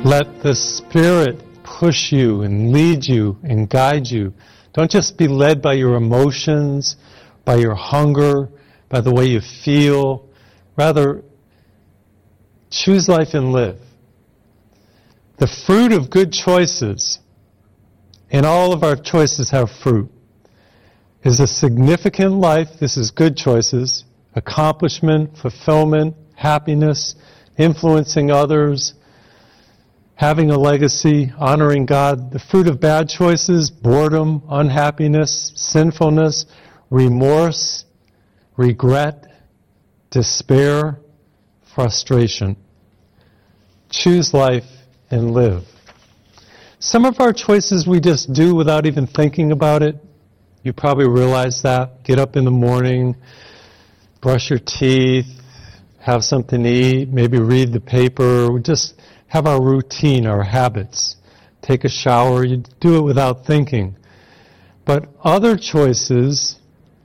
Let the Spirit push you and lead you and guide you. Don't just be led by your emotions, by your hunger, by the way you feel. Rather, choose life and live. The fruit of good choices, and all of our choices have fruit, is a significant life. This is good choices, accomplishment, fulfillment, happiness, influencing others, having a legacy, honoring God. The fruit of bad choices, boredom, unhappiness, sinfulness, remorse, regret, despair, frustration. Choose life and live. Some of our choices we just do without even thinking about it. You probably realize that. Get up in the morning, brush your teeth, have something to eat, maybe read the paper. We just have our routine, our habits. Take a shower. You do it without thinking. But other choices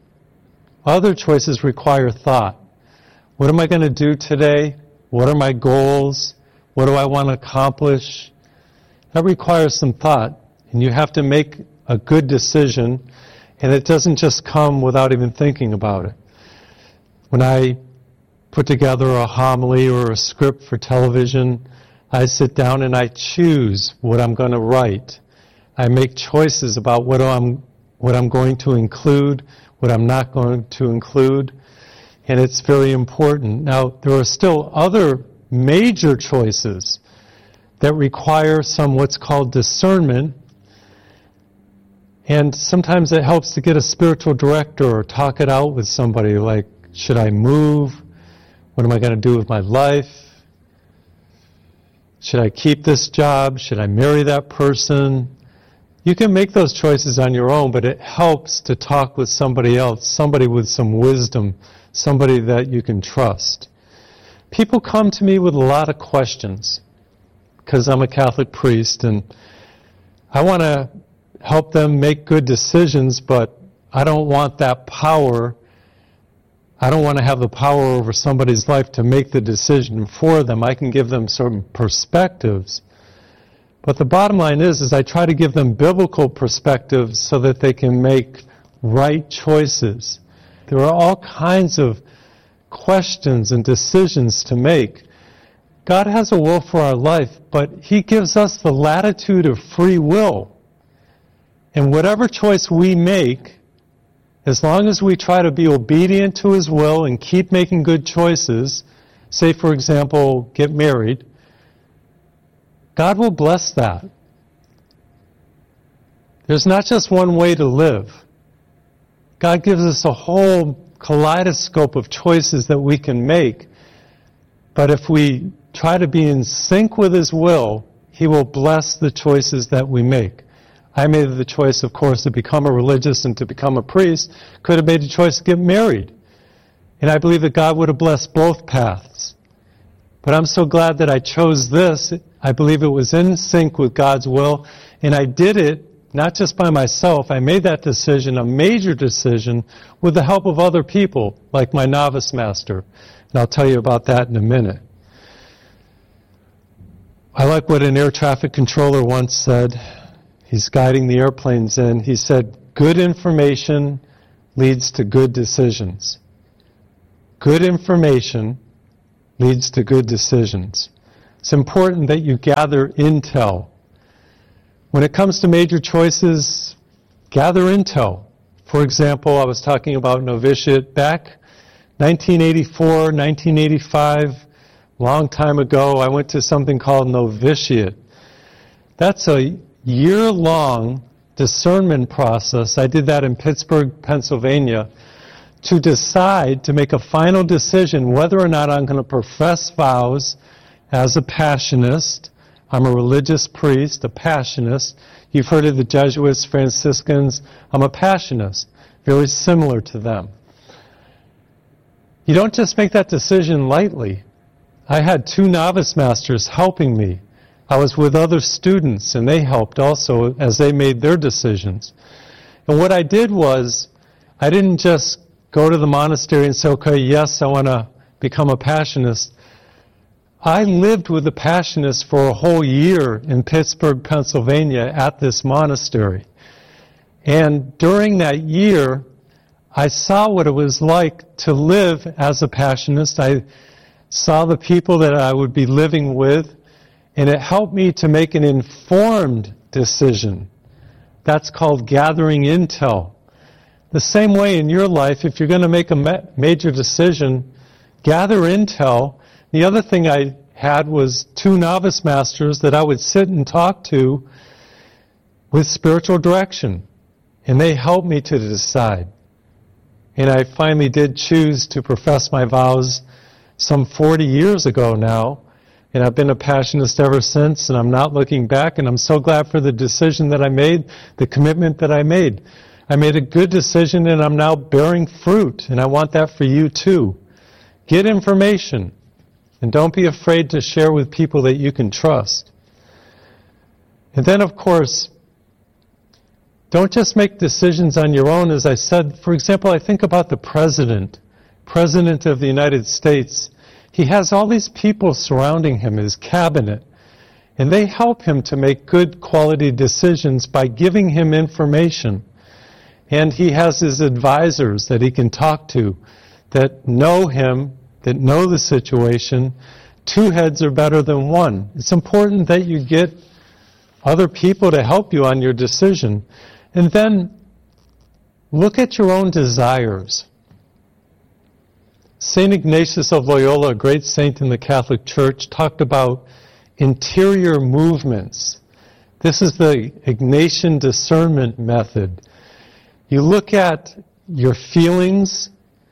require thought. What am I going to do today? What are my goals? What do I want to accomplish? That requires some thought. And you have to make a good decision. And it doesn't just come without even thinking about it. When I put together a homily or a script for television, I sit down and I choose what I'm going to write. I make choices about what I'm going to include, what I'm not going to include, and it's very important. Now, there are still other major choices that require some what's called discernment, and sometimes it helps to get a spiritual director or talk it out with somebody, like, should I move? What am I going to do with my life? Should I keep this job? Should I marry that person? You can make those choices on your own, but it helps to talk with somebody else, somebody with some wisdom, somebody that you can trust. People come to me with a lot of questions because I'm a Catholic priest and I want to help them make good decisions, but I don't want that power. I don't want to have the power over somebody's life to make the decision for them. I can give them certain perspectives. But the bottom line is I try to give them biblical perspectives so that they can make right choices. There are all kinds of questions and decisions to make. God has a will for our life, but He gives us the latitude of free will. And whatever choice we make, as long as we try to be obedient to His will and keep making good choices, say, for example, get married, God will bless that. There's not just one way to live. God gives us a whole kaleidoscope of choices that we can make. But if we try to be in sync with His will, He will bless the choices that we make. I made the choice, of course, to become a religious and to become a priest. Could have made the choice to get married. And I believe that God would have blessed both paths. But I'm so glad that I chose this. I believe it was in sync with God's will. And I did it not just by myself. I made that decision, a major decision, with the help of other people, like my novice master. And I'll tell you about that in a minute. I like what an air traffic controller once said. He's guiding the airplanes in. He said, good information leads to good decisions. Good information leads to good decisions. It's important that you gather intel. When it comes to major choices, gather intel. For example, I was talking about novitiate back 1984, 1985, long time ago. I went to something called novitiate. That's a year-long discernment process. I did that in Pittsburgh, Pennsylvania, to decide, to make a final decision whether or not I'm going to profess vows as a Passionist. I'm a religious priest, a Passionist. You've heard of the Jesuits, Franciscans. I'm a Passionist, very similar to them. You don't just make that decision lightly. I had 2 novice masters helping me. I was with other students, and they helped also as they made their decisions. And what I did was, I didn't just go to the monastery and say, okay, yes, I want to become a Passionist. I lived with the Passionists for a whole year in Pittsburgh, Pennsylvania at this monastery. And during that year, I saw what it was like to live as a Passionist. I saw the people that I would be living with, and it helped me to make an informed decision. That's called gathering intel. The same way in your life, if you're going to make a major decision, gather intel. The other thing I had was 2 novice masters that I would sit and talk to with spiritual direction, and they helped me to decide. And I finally did choose to profess my vows some 40 years ago now, and I've been a Passionist ever since, and I'm not looking back, and I'm so glad for the decision that I made, the commitment that I made. I made a good decision, and I'm now bearing fruit, and I want that for you too. Get information, and don't be afraid to share with people that you can trust. And then, of course, don't just make decisions on your own. As I said, for example, I think about the President of the United States. He has all these people surrounding him, his cabinet, and they help him to make good quality decisions by giving him information. And he has his advisors that he can talk to that know him, that know the situation. 2 heads are better than 1. It's important that you get other people to help you on your decision. And then look at your own desires. St. Ignatius of Loyola, a great saint in the Catholic Church, talked about interior movements. This is the Ignatian discernment method. You look at your feelings,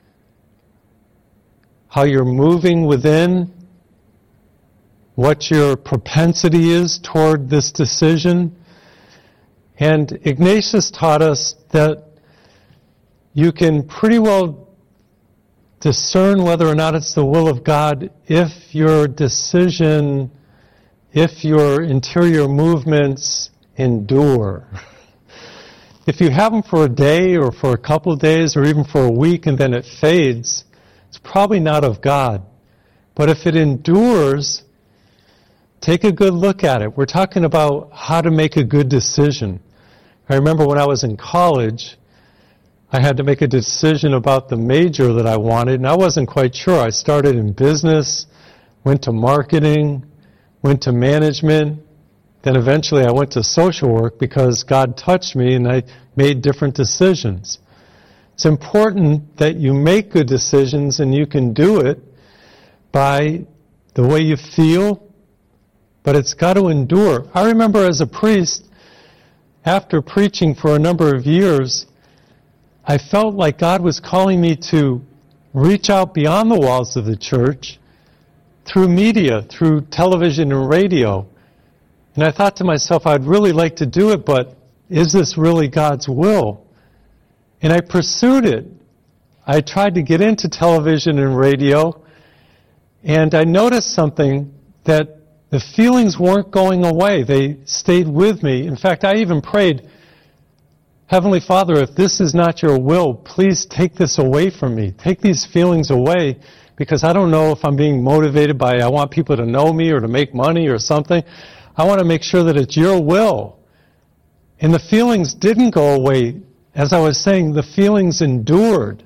how you're moving within, what your propensity is toward this decision. And Ignatius taught us that you can pretty well discern whether or not it's the will of God if your decision, if your interior movements endure. If you have them for a day or for a couple of days or even for a week and then it fades, it's probably not of God. But if it endures, take a good look at it. We're talking about how to make a good decision. I remember when I was in college, I had to make a decision about the major that I wanted, and I wasn't quite sure. I started in business, went to marketing, went to management, then eventually I went to social work because God touched me and I made different decisions. It's important that you make good decisions, and you can do it by the way you feel, but it's got to endure. I remember as a priest, after preaching for a number of years, I felt like God was calling me to reach out beyond the walls of the church through media, through television and radio. And I thought to myself, I'd really like to do it, but is this really God's will? And I pursued it. I tried to get into television and radio, and I noticed something, that the feelings weren't going away. They stayed with me. In fact, I even prayed, Heavenly Father, if this is not your will, please take this away from me. Take these feelings away, because I don't know if I'm being motivated by, I want people to know me or to make money or something. I want to make sure that it's your will. And the feelings didn't go away. As I was saying, the feelings endured.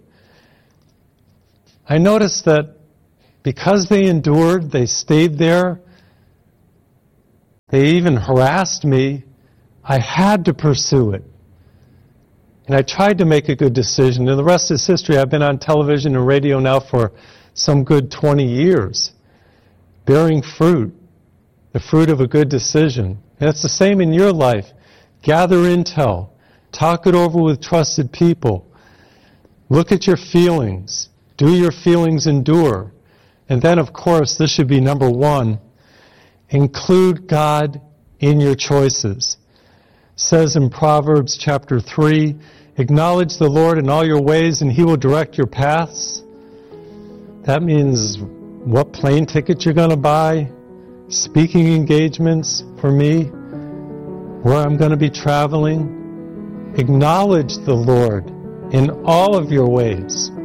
I noticed that because they endured, they stayed there, they even harassed me, I had to pursue it. And I tried to make a good decision. And the rest is history. I've been on television and radio now for some good 20 years, bearing fruit, the fruit of a good decision. And it's the same in your life. Gather intel. Talk it over with trusted people. Look at your feelings. Do your feelings endure? And then, of course, this should be number 1. Include God in your choices. It says in Proverbs chapter 3, acknowledge the Lord in all your ways and He will direct your paths. That means what plane ticket you're going to buy, speaking engagements for me, where I'm going to be traveling. Acknowledge the Lord in all of your ways.